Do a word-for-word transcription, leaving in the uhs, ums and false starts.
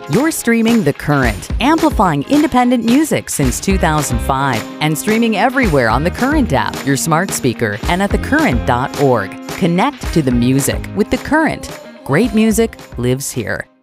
You're streaming The Current, amplifying independent music since two thousand five and streaming everywhere on the Current app, your smart speaker, and at the current dot org. Connect to the music with The Current. Great music lives here.